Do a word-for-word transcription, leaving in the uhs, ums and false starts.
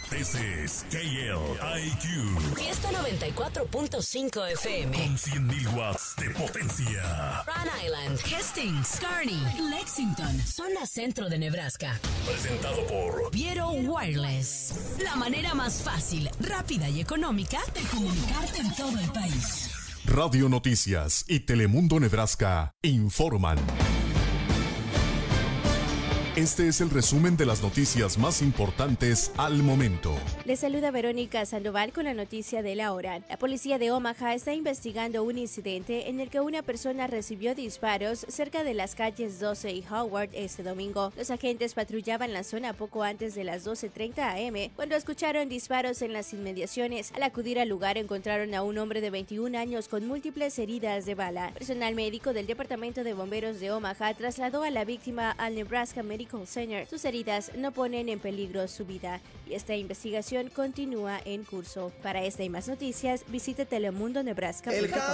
This is K L I Q. Fiesta noventa y cuatro punto cinco F M. Con cien mil watts de potencia. Rhode Island, Hastings, Kearney, Lexington, zona centro de Nebraska. Presentado por Viero Wireless. La manera más fácil, rápida y económica de comunicarte en todo el país. Radio Noticias y Telemundo Nebraska informan. Este es el resumen de las noticias más importantes al momento. Les saluda Verónica Sandoval con la noticia de la hora. La policía de Omaha está investigando un incidente en el que una persona recibió disparos cerca de las calles doce y Howard este domingo. Los agentes patrullaban la zona poco antes de las doce treinta a eme cuando escucharon disparos en las inmediaciones. Al acudir al lugar encontraron a un hombre de veintiún años con múltiples heridas de bala. Personal médico del Departamento de Bomberos de Omaha trasladó a la víctima al Nebraska Medical Center. Sus heridas no ponen en peligro su vida y esta investigación continúa en curso. Para esta y más noticias, visite telemundo nebraska punto com.